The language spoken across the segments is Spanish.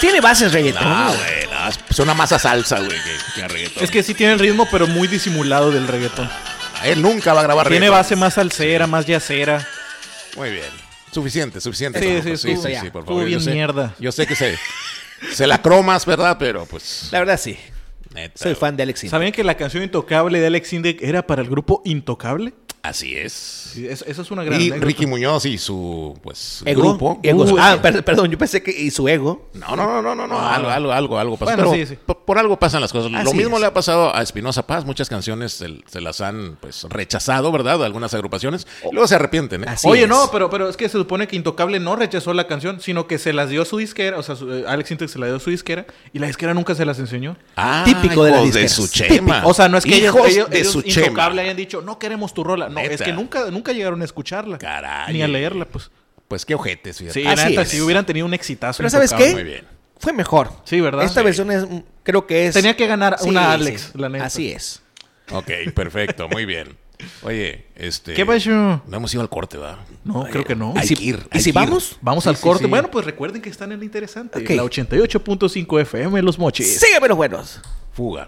Tiene bases reggaetón. güey, suena más a salsa, güey, que a reggaetón. Es que sí tiene el ritmo, pero muy disimulado del reggaetón. Él nunca va a grabar Tiene reggaetón. base más salsera, más yacera. Muy bien. Suficiente. Sí, Por estuvo favor. bien Yo sé- mierda. Yo sé que se la cromas, ¿verdad? Pero pues... La verdad, sí. neta, Soy fan de Alex Intec. ¿Sabían que la canción Intocable de Alex Intec era para el grupo Intocable? Así es. Sí, eso es una gran Y anécdota. Ricky Muñoz y su ¿Ego? grupo. Perdón, yo pensé que... Y su ego. No. Algo pasó. Bueno, Pero sí. por algo pasan las cosas. Lo Así mismo es. le ha pasado a Espinoza Paz. Muchas canciones se las han pues rechazado, ¿verdad? Algunas agrupaciones. Y luego se arrepienten, ¿eh? Así Oye, es. no, pero es que se supone que Intocable no rechazó la canción, sino que se las dio su disquera. O sea, Alex Intec se la dio su disquera y la disquera nunca se las enseñó. Típico de las hijos de disqueras. su chema. O sea, no es que Hijos ellos de su chema. Intocable hayan dicho, no queremos tu rola. No, Neta. es que nunca llegaron a escucharla. Caray. Ni a leerla, pues. Pues qué ojetes, fíjate. Sí, Así neta, es. si hubieran tenido un exitazo. Pero ¿sabes Intocable. qué? Muy bien. Fue mejor. Sí, ¿verdad? Esta Sí. versión creo que es... Tenía que ganar Sí, una Alex, sí. la neta. Así es. Ok, perfecto. Muy bien. Oye, ¿Qué pasó? No hemos ido al corte, ¿verdad? No, creo que no. Hay si- que ir. ¿Y si vamos? Vamos Sí, al sí, corte. sí. Bueno, pues recuerden que están en el interesante. Ok. La 88.5 FM Los Mochis. Sígueme los buenos. Fuga.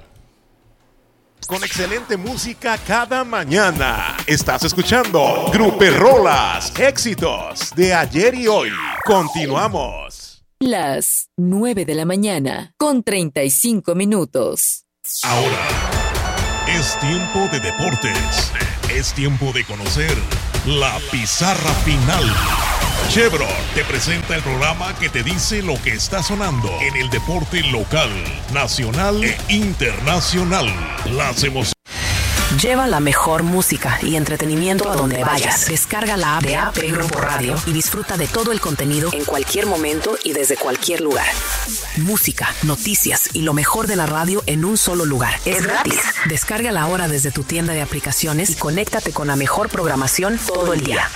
Con excelente música cada mañana. Estás escuchando Gruperrolas, éxitos de ayer y hoy. Continuamos. Las 9 de la mañana, con 35 minutos. Ahora es tiempo de deportes. Es tiempo de conocer la pizarra final. Chevron te presenta el programa que te dice lo que está sonando en el deporte local, nacional e internacional. Las emociones. Lleva la mejor música y entretenimiento a donde vayas. Descarga la app de AP Grupo Radio y disfruta de todo el contenido en cualquier momento y desde cualquier lugar. Música, noticias y lo mejor de la radio en un solo lugar. Es gratis. Descárgala ahora desde tu tienda de aplicaciones y conéctate con la mejor programación todo el día.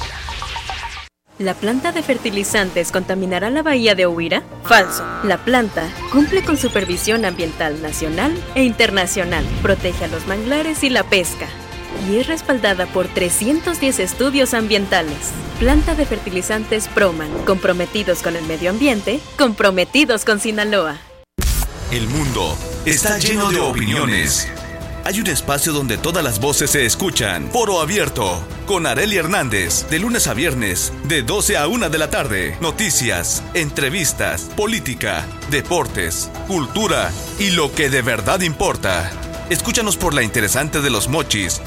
¿La planta de fertilizantes contaminará la bahía de Huira? Falso. La planta cumple con supervisión ambiental nacional e internacional, protege a los manglares y la pesca y es respaldada por 310 estudios ambientales. Planta de fertilizantes Proman, comprometidos con el medio ambiente, comprometidos con Sinaloa. El mundo está lleno de opiniones. Hay un espacio donde todas las voces se escuchan. Foro Abierto, con Arely Hernández, de lunes a viernes, de 12 a 1 de la tarde. Noticias, entrevistas, política, deportes, cultura y lo que de verdad importa. Escúchanos por la interesante de Los Mochis,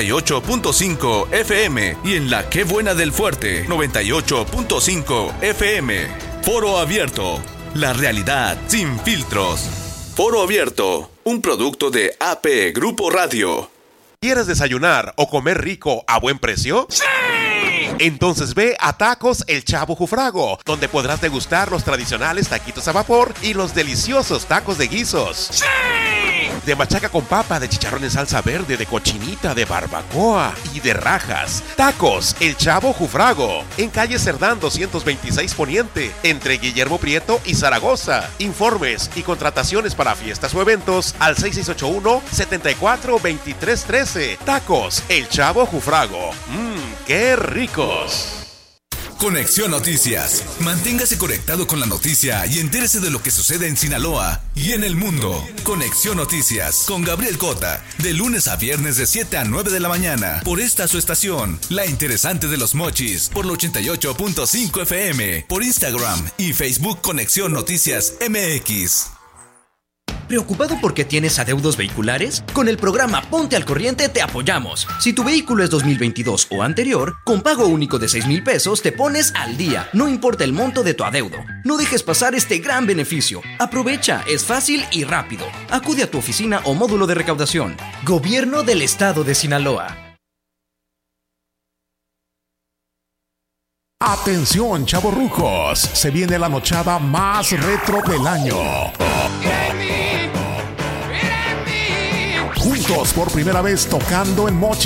88.5 FM y en la Qué Buena del Fuerte, 98.5 FM. Foro Abierto, la realidad sin filtros. Foro Abierto, un producto de AP Grupo Radio. ¿Quieres desayunar o comer rico a buen precio? ¡Sí! Entonces ve a Tacos El Chavo Jufrago, donde podrás degustar los tradicionales taquitos a vapor y los deliciosos tacos de guisos. ¡Sí! De machaca con papa, de chicharrón en salsa verde, de cochinita, de barbacoa y de rajas. Tacos El Chavo Jufrago, en calle Cerdán 226 Poniente, entre Guillermo Prieto y Zaragoza. Informes y contrataciones para fiestas o eventos al 6681-742313. Tacos El Chavo Jufrago. ¡Qué ricos! Conexión Noticias. Manténgase conectado con la noticia y entérese de lo que sucede en Sinaloa y en el mundo. Conexión Noticias con Gabriel Cota, de lunes a viernes de 7 a 9 de la mañana. Por esta su estación, La Interesante de Los Mochis, por la 88.5 FM, por Instagram y Facebook Conexión Noticias MX. ¿Preocupado porque tienes adeudos vehiculares? Con el programa Ponte al Corriente te apoyamos. Si tu vehículo es 2022 o anterior, con pago único de 6,000 pesos te pones al día, no importa el monto de tu adeudo. No dejes pasar este gran beneficio. Aprovecha, es fácil y rápido. Acude a tu oficina o módulo de recaudación. Gobierno del Estado de Sinaloa. Atención, chavorrucos, se viene la nochada más retro del año. Juntos por primera vez tocando en Mochis.